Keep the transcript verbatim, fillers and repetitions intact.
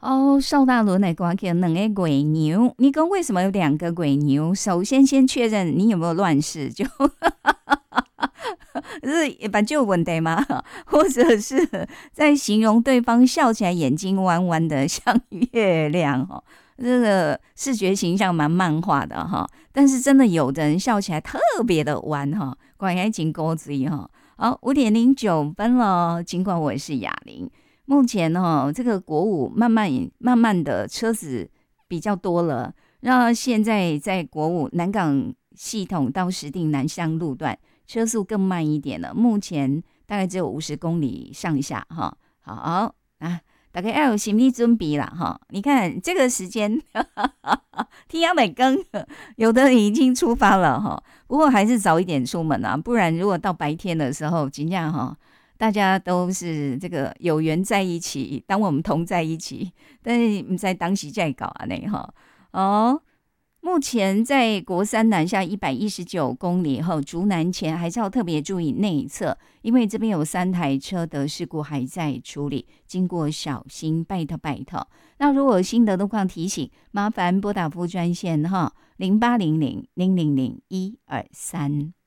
哦，邵大伦来刮给两个鬼牛，你讲为什么有两个鬼牛？首先先确认你有没有乱世，就。是把就问题吗？或者是在形容对方笑起来眼睛弯弯的像月亮哦，这个视觉形象蛮漫画的哈。但是真的有的人笑起来特别的弯哈，管还紧钩子哈。好，五点零九分了，尽管我是哑铃。目前哦，这个国五慢慢慢慢的车子比较多了，那现在在国五南港系统到石碇南向路段车速更慢一点了，目前大概只有五十公里上下哈。好啊，大家要有心理准备啦哈。你看这个时间，天要没更，有的人已经出发了哈。不过还是早一点出门啊，不然如果到白天的时候，尽量哈。大家都是这个有缘在一起，当我们同在一起，但是不在当时在搞啊那哈哦。目前在国三南下一百一十九公里后，竹南前还是要特别注意内侧，因为这边有三台车的事故还在处理，经过小心，拜托拜托。那如果有新的路况提醒，麻烦拨打副专线哈零八零零零零零一二三。